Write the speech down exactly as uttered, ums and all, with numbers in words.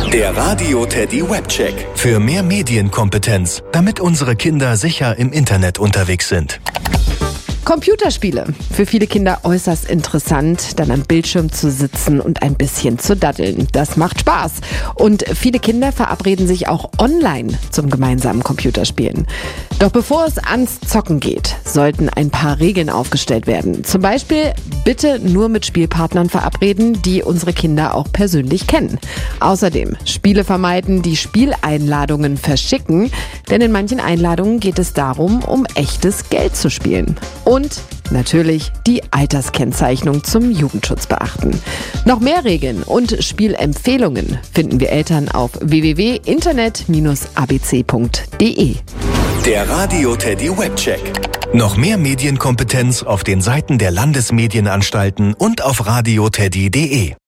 Der Radio Teddy Webcheck. Für mehr Medienkompetenz, damit unsere Kinder sicher im Internet unterwegs sind. Computerspiele. Für viele Kinder äußerst interessant, dann am Bildschirm zu sitzen und ein bisschen zu daddeln. Das macht Spaß. Und viele Kinder verabreden sich auch online zum gemeinsamen Computerspielen. Doch bevor es ans Zocken geht, sollten ein paar Regeln aufgestellt werden. Zum Beispiel bitte nur mit Spielpartnern verabreden, die unsere Kinder auch persönlich kennen. Außerdem Spiele vermeiden, die Spieleinladungen verschicken, denn in manchen Einladungen geht es darum, um echtes Geld zu spielen. Und natürlich die Alterskennzeichnung zum Jugendschutz beachten. Noch mehr Regeln und Spielempfehlungen finden wir Eltern auf w w w punkt internet Bindestrich a b c punkt d e. Der Radio Teddy Webcheck. Noch mehr Medienkompetenz auf den Seiten der Landesmedienanstalten und auf radio teddy punkt d e.